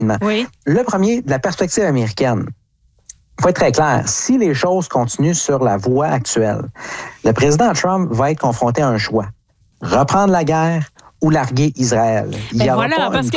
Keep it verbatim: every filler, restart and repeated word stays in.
rapidement. Oui. Le premier, de la perspective américaine. Il faut être très clair. Si les choses continuent sur la voie actuelle, le président Trump va être confronté à un choix. Reprendre la guerre ou larguer Israël. Il y Et aura voilà, pas parce une que